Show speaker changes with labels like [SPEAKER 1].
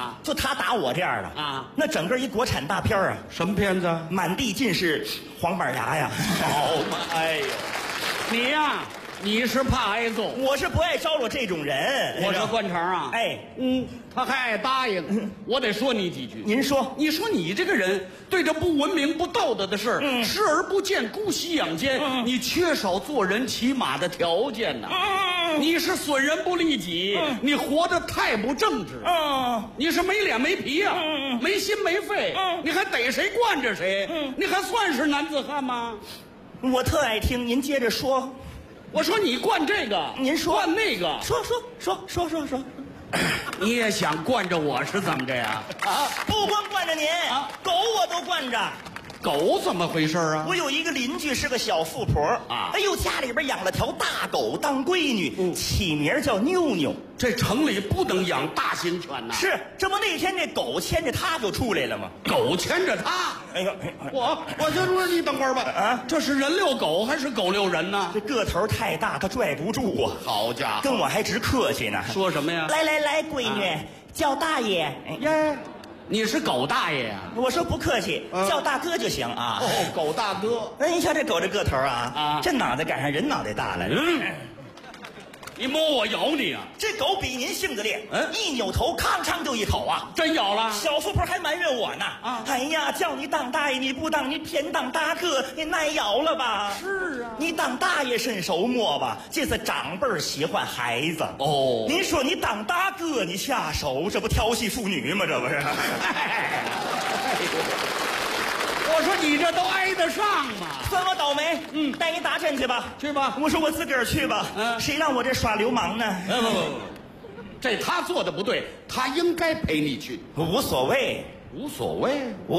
[SPEAKER 1] 啊，
[SPEAKER 2] 就他打我这样的
[SPEAKER 1] 啊，
[SPEAKER 2] 那整个一国产大片啊，
[SPEAKER 1] 什么片子？
[SPEAKER 2] 满地尽是黄板牙呀！
[SPEAKER 1] 好嘛，哎呦，你呀，你是怕挨揍，
[SPEAKER 2] 我是不爱招惹这种人。
[SPEAKER 1] 我是灌肠啊。
[SPEAKER 2] 哎，
[SPEAKER 1] 他还爱答应，我得说你几句。
[SPEAKER 2] 您说，
[SPEAKER 1] 你说你这个人对这不文明、不道德的事儿，视而不见，姑息养奸，你缺少做人起码的条件呐。你是损人不利己，你活得太不正直。你是没脸没皮呀，没心没肺，你还逮谁惯着谁，你还算是男子汉吗？
[SPEAKER 2] 我特爱听，您接着说。
[SPEAKER 1] 我说你惯这个，
[SPEAKER 2] 您说
[SPEAKER 1] 惯那个，
[SPEAKER 2] 说。
[SPEAKER 1] 你也想惯着我是怎么着呀？
[SPEAKER 2] 啊，不光惯着您啊，狗我都惯着。
[SPEAKER 1] 狗怎么回事啊？
[SPEAKER 2] 我有一个邻居是个小富婆啊，哎呦，家里边养了条大狗当闺女，起名叫妞妞。
[SPEAKER 1] 这城里不能养大型犬呐。
[SPEAKER 2] 是，这不那天这狗牵着它就出来了吗？
[SPEAKER 1] 狗牵着它。
[SPEAKER 2] 哎呦，
[SPEAKER 1] 我就说你等会儿吧。啊，这是人遛狗还是狗遛人呢？
[SPEAKER 2] 这个头太大，它拽不住啊。
[SPEAKER 1] 好家伙，
[SPEAKER 2] 跟我还直客气呢。
[SPEAKER 1] 说什么呀？
[SPEAKER 2] 来，闺女，叫大爷。
[SPEAKER 1] 耶，你是狗大爷呀？
[SPEAKER 2] 我说不客气，叫大哥就行啊。
[SPEAKER 1] 哦，狗大哥。
[SPEAKER 2] 那你瞧这狗这个头啊，这脑袋赶上人脑袋大了。
[SPEAKER 1] 你摸我咬你啊！
[SPEAKER 2] 这狗比您性子烈，一扭头吭哧就一口啊，
[SPEAKER 1] 真咬了。
[SPEAKER 2] 小富婆还埋怨我呢啊！哎呀，叫你当大爷你不当，你偏当大哥，你耐咬了吧？
[SPEAKER 1] 是啊，
[SPEAKER 2] 你当大爷伸手摸吧，这是长辈喜欢孩子
[SPEAKER 1] 哦。
[SPEAKER 2] 您说你当大哥你下手，这不调戏妇女吗？这不是？
[SPEAKER 1] 我说你这都挨得上吗？
[SPEAKER 2] 算我倒霉，带你打针去吧，
[SPEAKER 1] 去吧。
[SPEAKER 2] 我说我自个儿去吧，谁让我这耍流氓呢？
[SPEAKER 1] 不，这他做的不对，他应该陪你去。
[SPEAKER 2] 无所谓，
[SPEAKER 1] 无所谓。